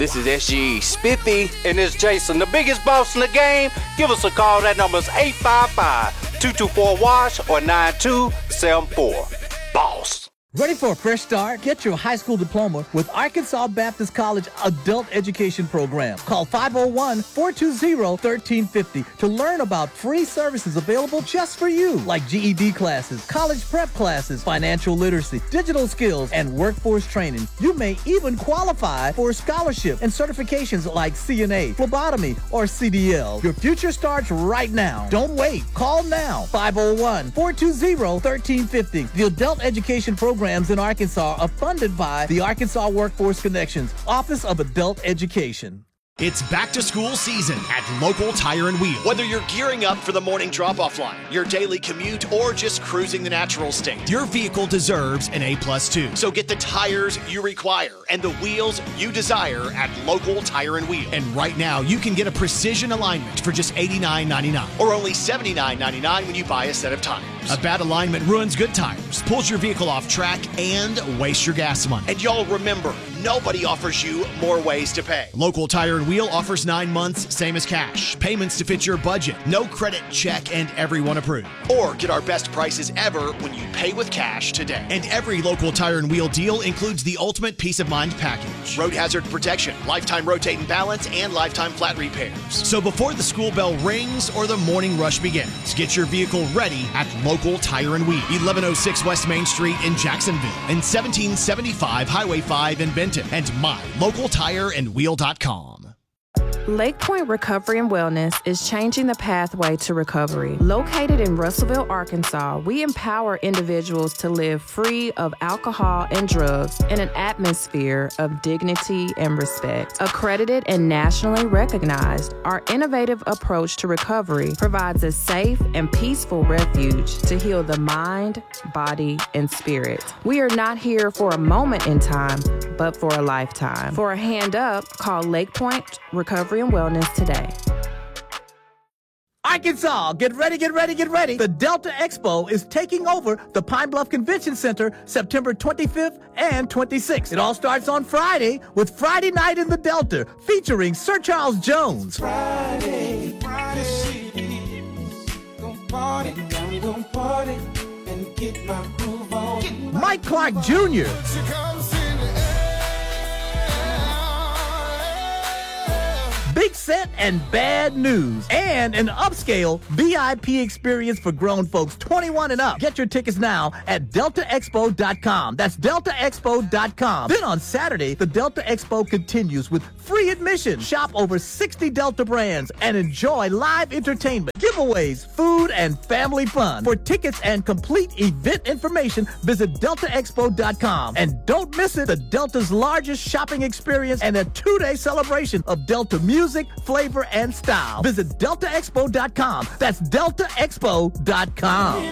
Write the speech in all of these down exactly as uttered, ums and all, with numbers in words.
This is S G E Spiffy. And it's Jason, the biggest boss in the game. Give us a call. That number is eight five five, two two four, W A S H or nine two seven four. Boss. Ready for a fresh start? Get your high school diploma with Arkansas Baptist College Adult Education Program. Call five oh one, four two zero, one three five zero to learn about free services available just for you, like G E D classes, college prep classes, financial literacy, digital skills, and workforce training. You may even qualify for a scholarship and certifications like C N A, phlebotomy, or C D L. Your future starts right now. Don't wait. Call now. five oh one, four two zero, one three five zero. The Adult Education Program Programs in Arkansas are funded by the Arkansas Workforce Connections, Office of Adult Education. It's back to school season at Local Tire and Wheel. Whether you're gearing up for the morning drop-off line, your daily commute, or just cruising the natural state, your vehicle deserves an A plus two. So get the tires you require and the wheels you desire at Local Tire and Wheel. And right now, you can get a precision alignment for just eighty-nine ninety-nine. Or only seventy-nine ninety-nine when you buy a set of tires. A bad alignment ruins good tires, pulls your vehicle off track, and wastes your gas money. And y'all remember, nobody offers you more ways to pay. Local Tire and Wheel offers nine months, same as cash. Payments to fit your budget. No credit check, and everyone approved. Or get our best prices ever when you pay with cash today. And every Local Tire and Wheel deal includes the ultimate peace of mind package. Road hazard protection, lifetime rotate and balance, and lifetime flat repairs. So before the school bell rings or the morning rush begins, get your vehicle ready at Local Tire and Wheel. eleven oh six West Main Street in Jacksonville and seventeen seventy-five Highway five in Benton. And my local tire and wheel dot com. Lake Point Recovery and Wellness is changing the pathway to recovery. Located in Russellville, Arkansas, we empower individuals to live free of alcohol and drugs in an atmosphere of dignity and respect. Accredited and nationally recognized, our innovative approach to recovery provides a safe and peaceful refuge to heal the mind, body, and spirit. We are not here for a moment in time, but for a lifetime. For a hand up, call Lake Point Recovery and Wellness today. Arkansas, get ready, get ready, get ready. The Delta Expo is taking over the Pine Bluff Convention Center September twenty-fifth and twenty-sixth. It all starts on Friday with Friday Night in the Delta featuring Sir Charles Jones. Friday, Friday, gon' party, I'm gon' party and get my groove on. Mike Clark Junior Big Set and Bad News, and an upscale V I P experience for grown folks twenty-one and up. Get your tickets now at delta expo dot com. That's delta expo dot com. Then on Saturday, the Delta Expo continues with free admission. Shop over sixty Delta brands and enjoy live entertainment, giveaways, food, and family fun. For tickets and complete event information, visit delta expo dot com. And don't miss it, the Delta's largest shopping experience and a two-day celebration of Delta music, flavor, and style. Visit delta expo dot com. That's delta expo dot com.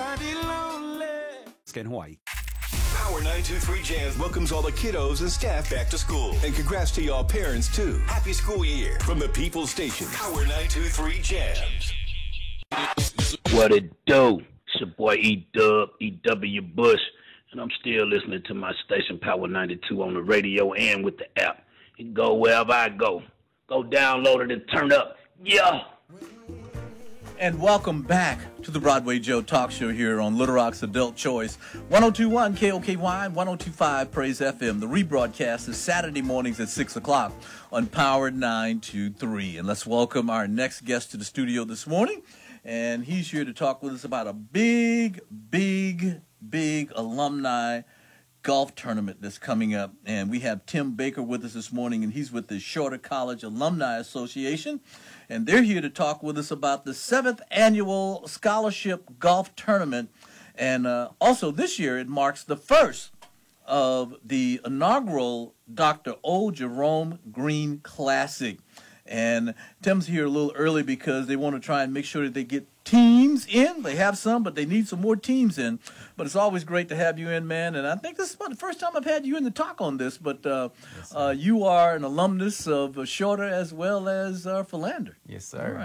In Hawaii. Power nine two three Jams welcomes all the kiddos and staff back to school. And congrats to y'all parents, too. Happy school year from the People's Station. Power nine two three Jams. What it do? It's your boy E-Dub, E W Bush. And I'm still listening to my station, Power ninety-two, on the radio and with the app. You can go wherever I go. Go download it and turn up. Yeah. And welcome back to the Broadway Joe Talk Show here on Little Rock's Adult Choice. one oh two point one K O K Y, one oh two point five Praise F M. The rebroadcast is Saturday mornings at six o'clock on Power nine two three. And let's welcome our next guest to the studio this morning. And he's here to talk with us about a big, big, big alumni golf tournament that's coming up. And we have Tim Baker with us this morning, and he's with the Shorter College Alumni Association. And they're here to talk with us about the seventh annual scholarship golf tournament. And uh, also this year it marks the first of the inaugural Doctor O. Jerome Green Classic. And Tim's here a little early because they want to try and make sure that they get teams in. They have some, but they need some more teams in. But it's always great to have you in, man. And I think this is about the first time I've had you in to talk on this. But uh, yes, uh, you are an alumnus of uh, Shorter as well as uh, Philander. Yes, sir. All right.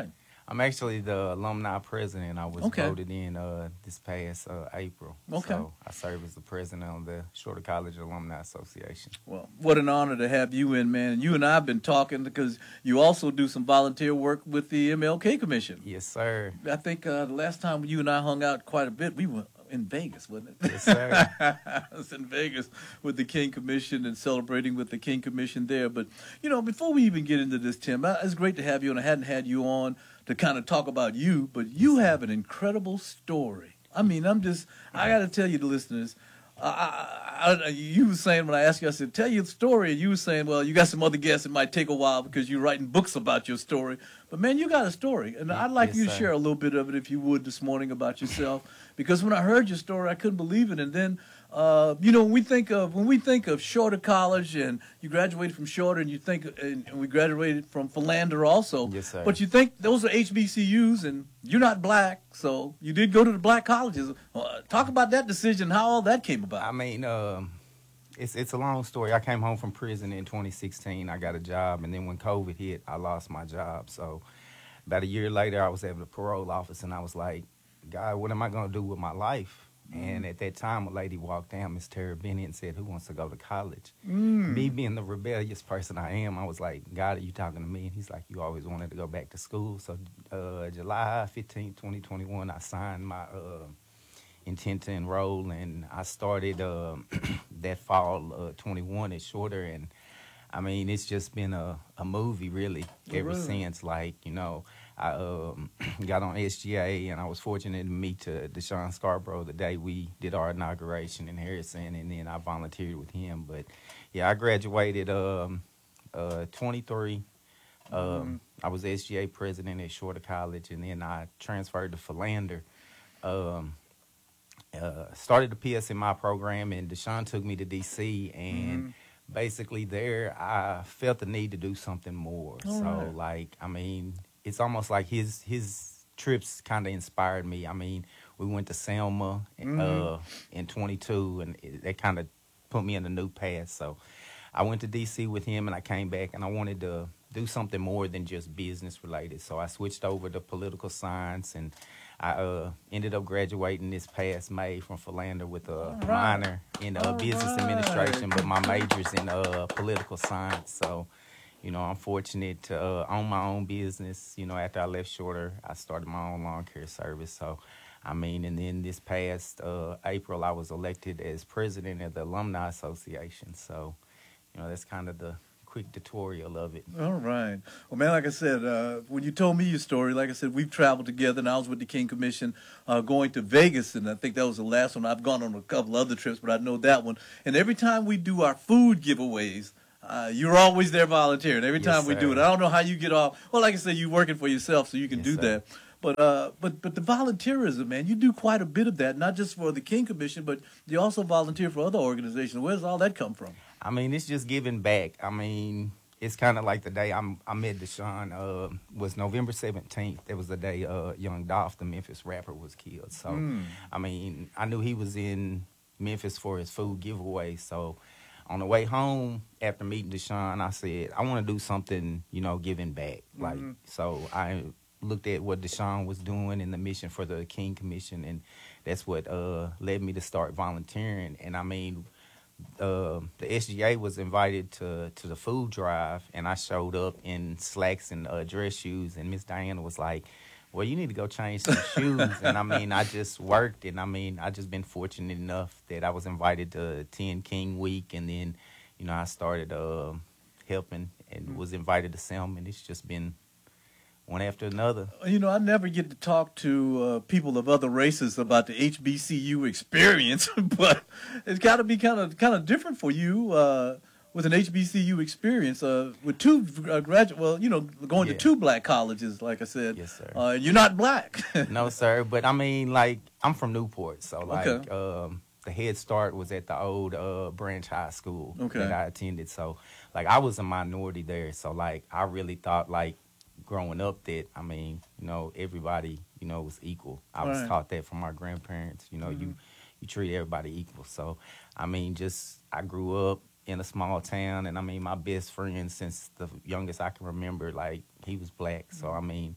I'm actually the alumni president. I was Okay. voted in uh, this past uh, April. Okay. So I serve as the president of the Shorter College Alumni Association. Well, what an honor to have you in, man. And you and I have been talking because you also do some volunteer work with the M L K Commission. Yes, sir. I think uh, the last time you and I hung out quite a bit, we were in Vegas, wasn't it? Yes, sir. I was in Vegas with the King Commission and celebrating with the King Commission there. But, you know, before we even get into this, Tim, uh, it's great to have you, and I hadn't had you on to kind of talk about you, but you have an incredible story. I mean, I'm just, I got to tell you, the listeners, I, I, I, you were saying when I asked you, I said, tell your story. And you were saying, well, you got some other guests. It might take a while because you're writing books about your story. But, man, you got a story. And I'd like Yes, you to sir. share a little bit of it, if you would, this morning about yourself. Because when I heard your story, I couldn't believe it. And then, uh, you know, when we think of when we think of Shorter College, and you graduated from Shorter, and you think, and, and we graduated from Philander also. Yes, sir. But you think those are H B C Us, and you're not black, so you did go to the black colleges. Uh, talk about that decision, how all that came about. I mean, um, it's it's a long story. I came home from prison in twenty sixteen. I got a job, and then when COVID hit, I lost my job. So about a year later, I was at the parole office, and I was like, God, what am I going to do with my life? And at that time, a lady walked down, Miss Tara Benny, and said, who wants to go to college? Mm. Me being the rebellious person I am, I was like, God, are you talking to me? And he's like, you always wanted to go back to school. So uh, July fifteenth, twenty twenty-one, I signed my uh, intent to enroll, and I started uh, that fall uh, twenty-one at Shorter. And, I mean, it's just been a, a movie, really, Oh, ever really? since. Like, you know, I um, got on S G A, and I was fortunate to meet to Deshaun Scarborough the day we did our inauguration in Harrison, and then I volunteered with him. But, yeah, I graduated um, uh, twenty-three. Um, Mm-hmm. I was S G A president at Shorter College, and then I transferred to Philander. Um, uh, started the P S M I program, and Deshaun took me to D C, and Mhm. basically there I felt the need to do something more. All so, right. like, I mean, it's almost like his his trips kind of inspired me. I mean, we went to Selma Mhm. uh, in twenty-two, and it, that kind of put me in a new path. So I went to D C with him, and I came back, and I wanted to do something more than just business related. So I switched over to political science, and I uh, ended up graduating this past May from Philander with a right. minor in uh, All business right. administration, but my major's in uh, political science. So, you know, I'm fortunate to uh, own my own business. You know, after I left Shorter, I started my own lawn care service. So, I mean, and then this past uh, April, I was elected as president of the Alumni Association. So, you know, that's kind of the quick tutorial of it. All right. Well, man, like I said, uh, when you told me your story, like I said, we've traveled together, and I was with the King Commission uh, going to Vegas, and I think that was the last one. I've gone on a couple other trips, but I know that one. And every time we do our food giveaways, uh, you're always there volunteering. Every Yes, time we sir. do it. I don't know how you get off. Well, like I said, you're working for yourself, so you can Yes, do sir. that. But uh, but but the volunteerism, man, you do quite a bit of that, not just for the King Commission, but you also volunteer for other organizations. Where's all that come from? I mean, it's just giving back. I mean, it's kind of like the day I'm, I met Deshaun uh, was November seventeenth. That was the day uh, Young Dolph, the Memphis rapper, was killed. So, Mm. I mean, I knew he was in Memphis for his food giveaway. So, on the way home after meeting Deshaun, I said, I want to do something, you know, giving back. Like, Mhm. so I looked at what Deshaun was doing in the mission for the King Commission, and that's what uh, led me to start volunteering. And I mean, uh, the S G A was invited to, to the food drive, and I showed up in slacks and uh, dress shoes, and Miss Diana was like, well, you need to go change some shoes. And I mean, I just worked, and I mean, I just been fortunate enough that I was invited to attend King Week, and then, you know, I started uh, helping and was invited to Selma, and it's just been one after another. You know, I never get to talk to uh, people of other races about the H B C U experience, but it's got to be kind of kind of different for you uh, with an H B C U experience uh, with two uh, graduate. Well, you know, going Yeah. to two black colleges, like I said. Yes, sir. Uh, you're not black. No, sir. But I mean, like, I'm from Newport, so like, Okay. um, the Head Start was at the old uh, Branch High School Okay. that I attended. So, like, I was a minority there. So, like, I really thought, like, growing up that, I mean, you know, everybody, you know, was equal. I was Right. taught that from my grandparents. You know, you Mhm. you treat everybody equal. So, I mean, just I grew up in a small town, and I mean, my best friend since the youngest I can remember, like, he was black. So, I mean,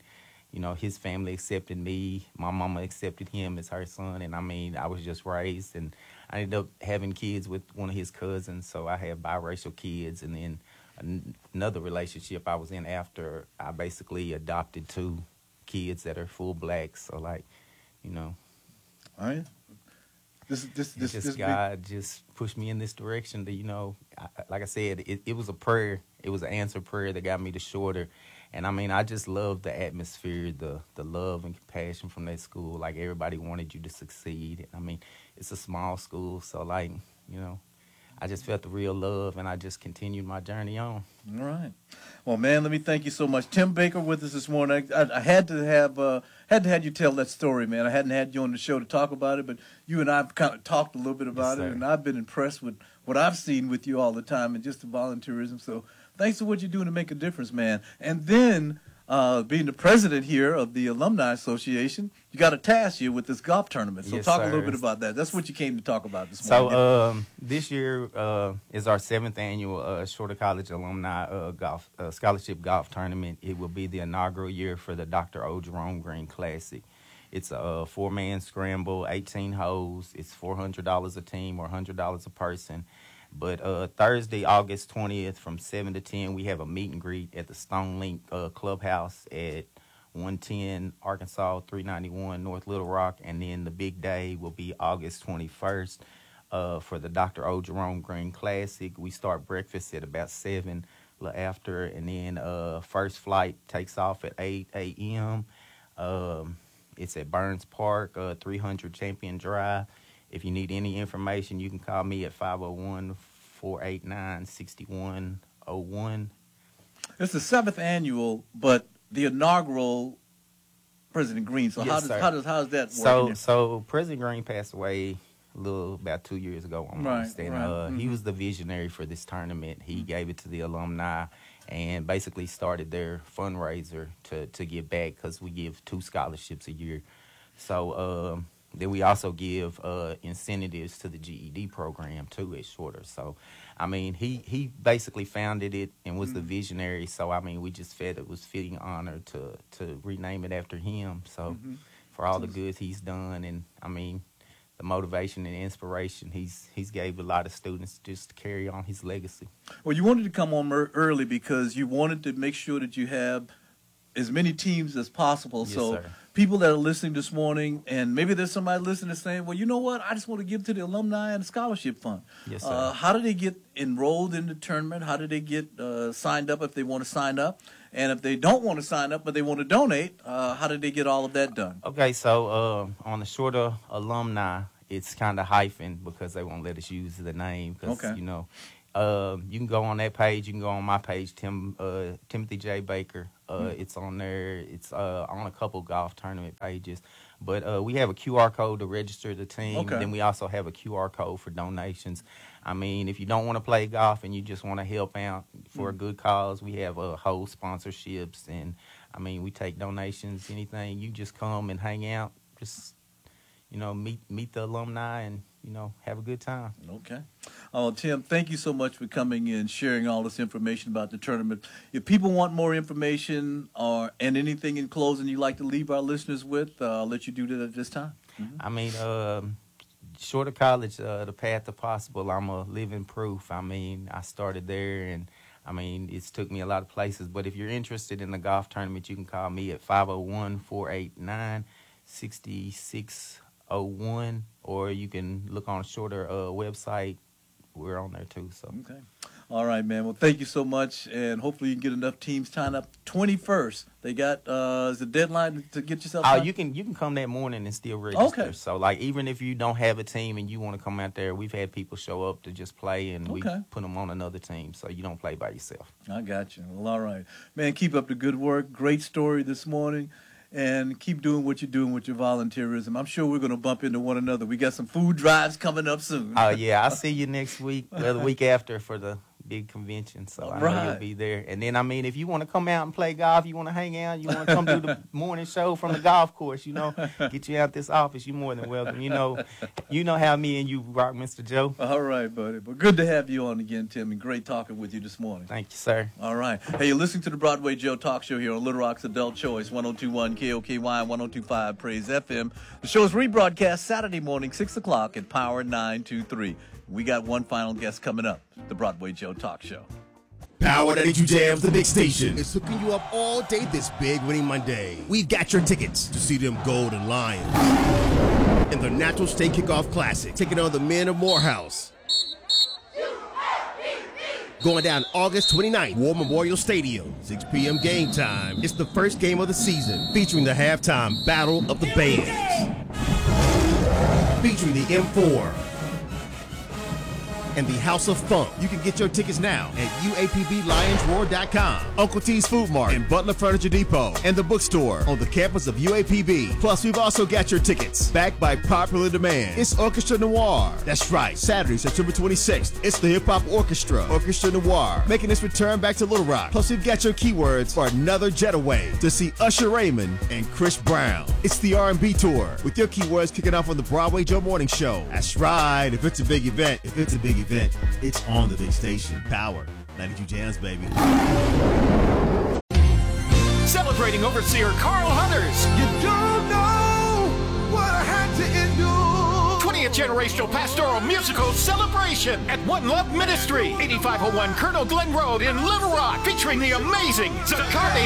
you know, his family accepted me. My mama accepted him as her son. And, I mean, I was just raised. And I ended up having kids with one of his cousins. So I had biracial kids. And then an- another relationship I was in after, I basically adopted two kids that are full blacks. So, like, you know. All right. This, this, this, just this God big... just pushed me in this direction to, you know, I, like I said, it, it was a prayer. It was an answered prayer that got me to Shorter. And, I mean, I just love the atmosphere, the the love and compassion from that school. Like, everybody wanted you to succeed. I mean, it's a small school, so, like, you know, I just felt the real love, and I just continued my journey on. All right. Well, man, let me thank you so much. Tim Baker with us this morning. I, I had to have uh, had to have you tell that story, man. I hadn't had you on the show to talk about it, but you and I have kind of talked a little bit about Yes, it, sir. and I've been impressed with what I've seen with you all the time and just the volunteerism. So thanks for what you're doing to make a difference, man. And then uh, being the president here of the Alumni Association, you got a task here with this golf tournament. So Yes, talk sir. a little bit about that. That's what you came to talk about this morning. So um, this year uh, is our seventh annual uh, Shorter College Alumni uh, Golf uh, Scholarship Golf Tournament. It will be the inaugural year for the Doctor O. Jerome Green Classic. It's a four-man scramble, eighteen holes. It's four hundred dollars a team or one hundred dollars a person. But uh, Thursday, August twentieth, from seven to ten, we have a meet and greet at the Stone Link uh, Clubhouse at one ten Arkansas, three ninety-one North Little Rock. And then the big day will be August twenty-first uh, for the Doctor O. Jerome Green Classic. We start breakfast at about seven, a little after. And then uh, first flight takes off at eight a.m. Um, it's at Burns Park, uh, three hundred Champion Drive. If you need any information, you can call me at five oh one, four eight nine, six one oh one. It's the seventh annual, but the inaugural President Green. So Yes, how does sir. how does how does that work? So, so President Green passed away a little about two years ago. I'm Right, understanding. right. Uh, He Mhm. was the visionary for this tournament. He gave it to the alumni and basically started their fundraiser to to give back because we give two scholarships a year. So um, then we also give uh, incentives to the G E D program too at Shorter. So, I mean, he, he basically founded it and was the visionary. So, I mean, we just felt it was fitting honor to, to rename it after him. So, Mhm. for all the good he's done, and I mean, the motivation and inspiration he's he's gave a lot of students just to carry on his legacy. Well, you wanted to come on mer- early because you wanted to make sure that you have as many teams as possible. Yes, so sir. people that are listening this morning, and maybe there's somebody listening saying, well, you know what? I just want to give to the alumni and the scholarship fund. Yes, sir. Uh, how do they get enrolled in the tournament? How do they get uh, signed up if they want to sign up? And if they don't want to sign up but they want to donate, uh, how do they get all of that done? Okay, so uh, on the Shorter alumni, it's kind of hyphen because they won't let us use the name. Cause, Okay. You know, uh, you can go on that page. You can go on my page, Tim uh, Timothy J. Baker. Uh, Mm. It's on there. It's uh, on a couple golf tournament pages. But uh, we have a Q R code to register the team. Okay. Then we also have a Q R code for donations. I mean, if you don't want to play golf and you just want to help out for a Mm. good cause, we have uh, whole sponsorships. And, I mean, we take donations, anything. You just come and hang out. Just, you know, meet meet the alumni and, you know, have a good time. Okay. Oh, Tim, thank you so much for coming in, sharing all this information about the tournament. If people want more information or and anything in closing you'd like to leave our listeners with, uh, I'll let you do that at this time. I mean, um, Shorter College, uh, the path to possible, I'm a living proof. I mean, I started there, and, I mean, it's took me a lot of places. But if you're interested in the golf tournament, you can call me at five oh one, four eight nine, six six oh one, or you can look on Shorter uh, website. We're on there, too. So Okay. All right, man. Well, thank you so much, and hopefully you can get enough teams signed up. twenty-first, they got uh, is the deadline to get yourself Oh, signed? you can you can come that morning and still register. Okay. So, like, even if you don't have a team and you want to come out there, we've had people show up to just play, and we Okay. put them on another team, so you don't play by yourself. I got you. Well, all right. Man, keep up the good work. Great story this morning. And keep doing what you're doing with your volunteerism. I'm sure we're going to bump into one another. We got some food drives coming up soon. Oh, yeah, I'll see you next week, or the week after for the big convention, so I Right. know you'll be there. And then, I mean, if you want to come out and play golf, you want to hang out, you want to come do the morning show from the golf course, you know, get you out this office, you're more than welcome. You know, you know how me and you rock, Mister Joe. All right, buddy. But good to have you on again, Tim, and great talking with you this morning. Thank you, sir. All right. Hey, you're listening to the Broadway Joe Talk Show here on Little Rock's Adult Choice, one oh two point one K O K Y and one oh two point five Praise F M. The show is rebroadcast Saturday morning, six o'clock at Power nine two three. We got one final guest coming up, the Broadway Joe Talk Show. Power ninety-two Jams, the big station, is hooking you up all day this big winning Monday. We've got your tickets to see them Golden Lions in the Natural State Kickoff Classic, taking on the men of Morehouse. Going down August twenty-ninth, War Memorial Stadium, six p.m. game time. It's the first game of the season, featuring the halftime Battle of the Bands, featuring the M four and the House of Funk. You can get your tickets now at U A P B lions roar dot com, Uncle T's Food Mart, and Butler Furniture Depot, and the bookstore on the campus of U A P B. Plus, we've also got your tickets backed by popular demand. It's Orchestra Noir. That's right, Saturday, September twenty-sixth. It's the Hip Hop Orchestra, Orchestra Noir, making its return back to Little Rock. Plus, we've got your keywords for another getaway to see Usher Raymond and Chris Brown. It's the R and B tour with your keywords kicking off on the Broadway Joe Morning Show. That's right. If it's a big event, if it's a big event, it's on the big station. Power ninety-two Jams, baby. Celebrating Overseer Carl Hunters. You don't know what I had to endure. twentieth Generational Pastoral Musical Celebration at One Love Ministry, eighty-five oh one Colonel Glenn Road in Little Rock, featuring the amazing Zacardi